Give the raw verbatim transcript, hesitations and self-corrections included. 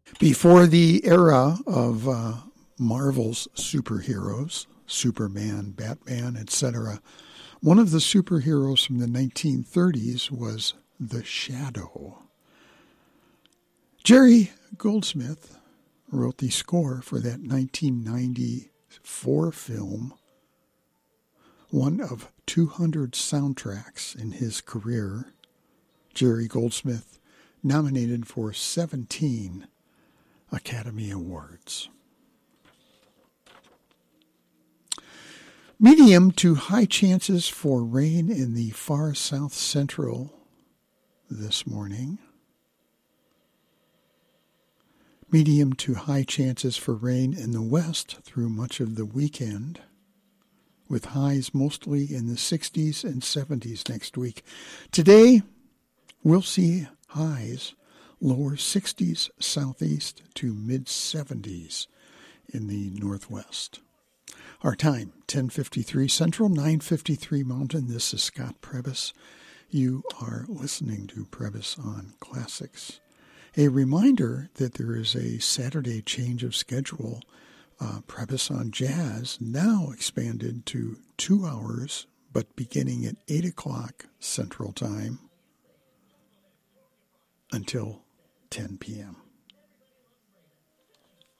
Before the era of uh, Marvel's superheroes, Superman, Batman, et cetera, one of the superheroes from the nineteen thirties was the Shadow. Jerry Goldsmith wrote the score for that nineteen ninety-four film, one of two hundred soundtracks in his career. Jerry Goldsmith nominated for seventeen Academy Awards. Medium to high chances for rain in the far south central this morning. Medium to high chances for rain in the west through much of the weekend, with highs mostly in the sixties and seventies next week. Today, we'll see highs lower sixties southeast to mid-seventies in the northwest. Our time, ten fifty-three Central, nine fifty-three Mountain. This is Scott Prebys. You are listening to Prebys on Classics. A reminder that there is a Saturday change of schedule. Uh, Prebys on Jazz, now expanded to two hours, but beginning at eight o'clock Central Time until ten p.m.